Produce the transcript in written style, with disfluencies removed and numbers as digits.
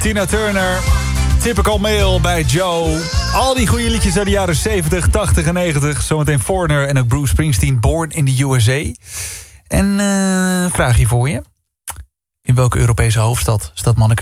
Tina Turner. Typical Male bij Joe. Al die goede liedjes uit de jaren 70, 80 en 90. Zometeen Foreigner en ook Bruce Springsteen. Born in the USA. En vraagje voor je. In welke Europese hoofdstad staat Manneke